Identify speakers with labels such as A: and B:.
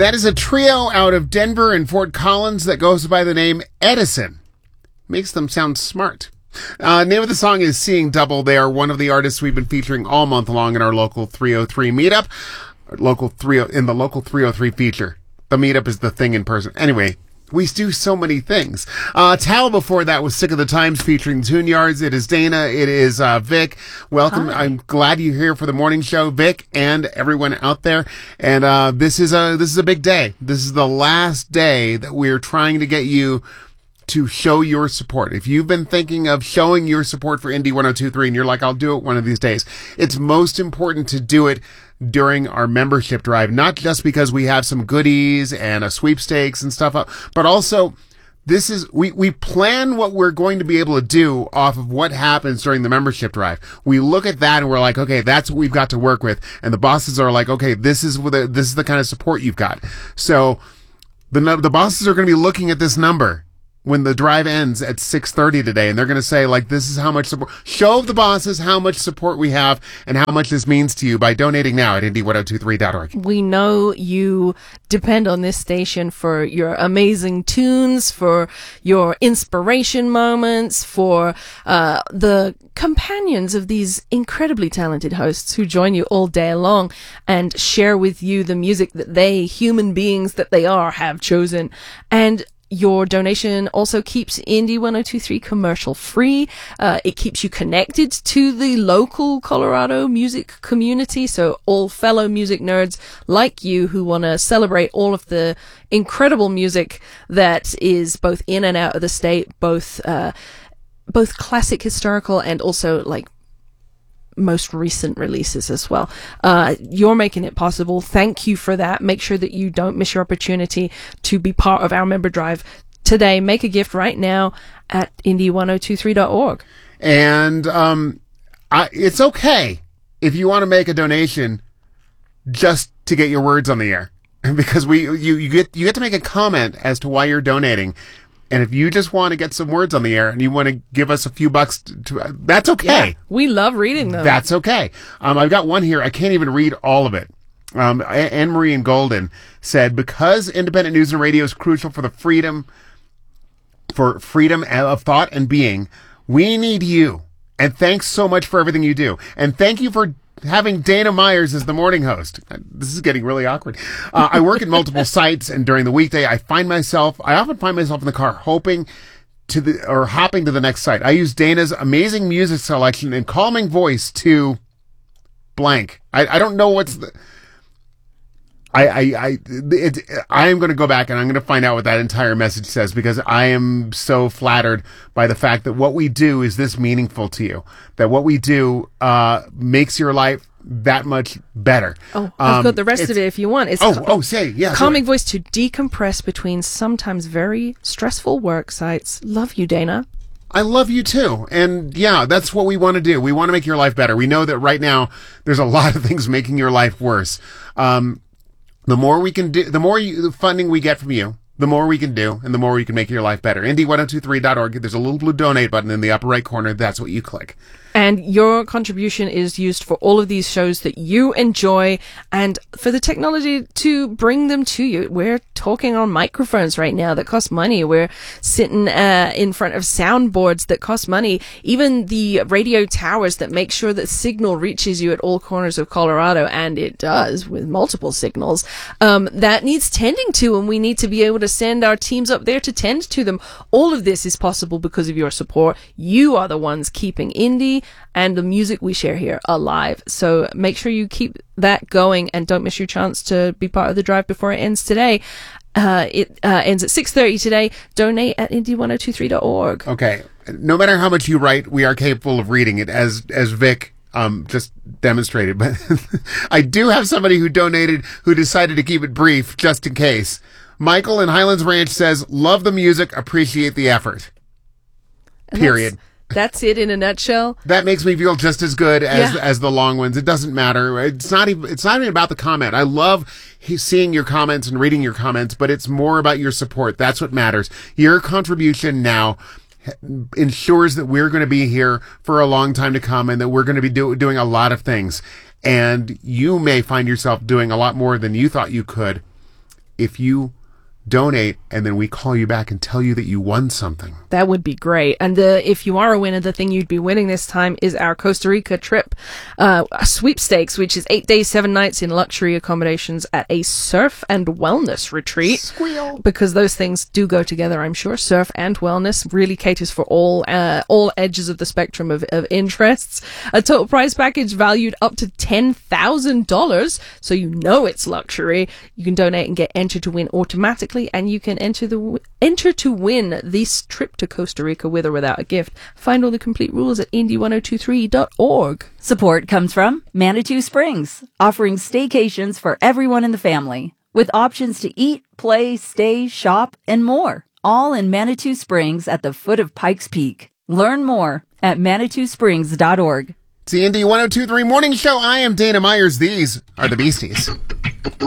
A: That is a trio out of Denver and Fort Collins that goes by the name Edison. Makes them sound smart. Name of the song is Seeing Double. They are one of the artists we've been featuring all month long in our Local 303 meetup. In the Local 303 feature. The meetup is the thing in person. Anyway, we do so many things. Tal before that was Sick of the Times featuring Tune Yards. It is Dana. It is Vic. Welcome. Hi. I'm glad you're here for the morning show, Vic, and everyone out there. And this is a big day. This is the last day that we're trying to get you to show your support. If you've been thinking of showing your support for Indie 102.3 and you're like, I'll do it one of these days, it's most important to do it during our membership drive, not just because we have some goodies and a sweepstakes and stuff up, but also we plan what we're going to be able to do off of what happens during the membership drive. We look at that and we're like, okay, that's what we've got to work with. And the bosses are like, okay, this is the kind of support you've got. So the bosses are going to be looking at this number when the drive ends at 6:30 today, and they're going to say, like, this is how much support. Show the bosses how much support we have and how much this means to you by donating now at indie1023.org.
B: We know you depend on this station for your amazing tunes, for your inspiration moments, for the companions of these incredibly talented hosts who join you all day long and share with you the music that they, human beings that they are, have chosen. And your donation also keeps Indie 102.3 commercial free. It keeps you connected to the local Colorado music community. So all fellow music nerds like you who want to celebrate all of the incredible music that is both in and out of the state, both classic, historical, and also like most recent releases as well. You're making it possible. Thank you for that. Make sure that you don't miss your opportunity to be part of our member drive today. Make a gift right now at indie1023.org.
A: And it's okay if you want to make a donation just to get your words on the air, because you get to make a comment as to why you're donating. And if you just want to get some words on the air and you want to give us a few bucks, that's okay.
B: Yeah, we love reading them.
A: That's okay. I've got one here. I can't even read all of it. Anne-Marie in Golden said, because independent news and radio is crucial for freedom of thought and being, we need you. And thanks so much for everything you do. And thank you for having Dana Myers as the morning host. This is getting really awkward. I work at multiple sites, and during the weekday, I often find myself in the car hopping to the next site. I use Dana's amazing music selection and calming voice to blank. I don't know what's the. I am going to go back and I'm going to find out what that entire message says, because I am so flattered by the fact that what we do is this meaningful to you, that what we do makes your life that much better.
B: I've got the rest of it if you want. It's calming voice to decompress between sometimes very stressful work sites. Love you, Dana.
A: I love you too. And yeah, that's what we want to do. We want to make your life better. We know that right now there's a lot of things making your life worse. The more we can do, the funding we get from you, the more we can do, and the more we can make your life better. Indie1023.org. There's a little blue donate button in the upper right corner. That's what you click.
B: And your contribution is used for all of these shows that you enjoy and for the technology to bring them to you. We're talking on microphones right now that cost money. We're sitting in front of soundboards that cost money. Even the radio towers that make sure that signal reaches you at all corners of Colorado, and it does with multiple signals, that needs tending to, and we need to be able to send our teams up there to tend to them. All of this is possible because of your support. You are the ones keeping Indie and the music we share here alive. So make sure you keep that going and don't miss your chance to be part of the drive before it ends today. It ends at 6:30 today. Donate at indie1023.org.
A: Okay. No matter how much you write, we are capable of reading it, as Vic just demonstrated. But I do have somebody who donated who decided to keep it brief just in case. Michael in Highlands Ranch says, love the music, appreciate the effort. Period.
B: That's it in a nutshell.
A: That makes me feel just as good as the long ones. It doesn't matter. It's not even about the comment. I love seeing your comments and reading your comments, but it's more about your support. That's what matters. Your contribution now ensures that we're going to be here for a long time to come, and that we're going to be doing a lot of things. And you may find yourself doing a lot more than you thought you could if you donate and then we call you back and tell you that you won something.
B: That would be great. And if you are a winner, the thing you'd be winning this time is our Costa Rica trip sweepstakes, which is 8 days, 7 nights in luxury accommodations at a surf and wellness retreat.
A: Squeal.
B: Because those things do go together, I'm sure. Surf and wellness really caters for all edges of the spectrum of interests. A total prize package valued up to $10,000, so you know it's luxury. You can donate and get entered to win automatically, and you can enter to win this trip to Costa Rica with or without a gift. Find all the complete rules at indie1023.org.
C: Support comes from Manitou Springs, offering staycations for everyone in the family, with options to eat, play, stay, shop, and more, all in Manitou Springs at the foot of Pikes Peak. Learn more at ManitouSprings.org.
A: It's the Indie 1023 Morning Show. I am Dana Myers. These are the Beasties.